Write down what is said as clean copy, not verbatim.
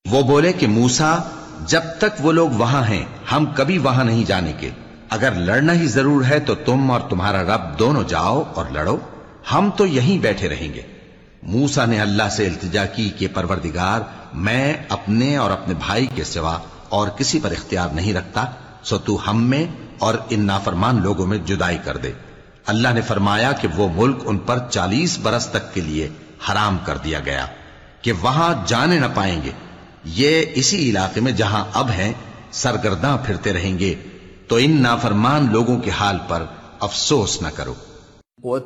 वो बोले कि मूसा, जब तक वो लोग वहां हैं हम कभी वहां नहीं जाने के। अगर लड़ना ही जरूर है तो तुम और तुम्हारा रब दोनों जाओ और लड़ो, हम तो यहीं बैठे रहेंगे। मूसा ने अल्लाह से इल्तिजा की कि परवरदिगार, मैं अपने और अपने भाई के सिवा और किसी पर इख्तियार नहीं रखता, सो तू हम में और इन नाफरमान लोगों में जुदाई कर दे। अल्लाह ने फरमाया कि वो मुल्क उन पर 40 बरस तक के लिए हराम कर दिया गया कि वहां जाने न पाएंगे। ये इसी इलाके में जहां अब हैं सरगर्दां फिरते रहेंगे। तो इन नाफरमान लोगों के हाल पर अफसोस न करो।